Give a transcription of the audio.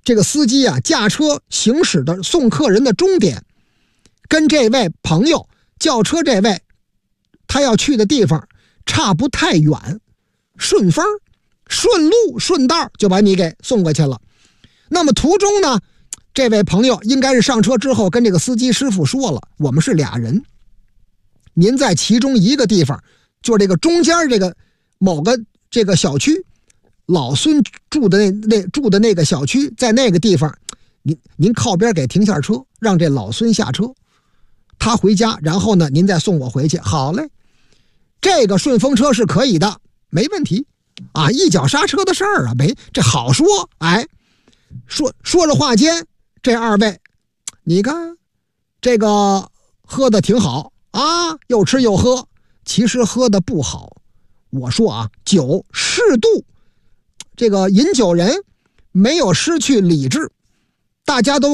这个司机啊驾车行驶的送客人的终点，跟这位朋友轿车这位他要去的地方差不太远，顺风顺路顺道就把你给送过去了。那么途中呢，这位朋友应该是上车之后跟这个司机师傅说了，我们是俩人，您在其中一个地方，就是这个中间这个某个这个小区，老孙住的那个小区，在那个地方，您靠边给停下车，让这老孙下车，他回家，然后呢您再送我回去。好嘞，这个顺风车是可以的，没问题啊，一脚刹车的事儿啊，这好说。哎，说着话间，这二位你看这个喝的挺好啊，又吃又喝，其实喝的不好。我说啊，酒适度，这个饮酒人没有失去理智，大家都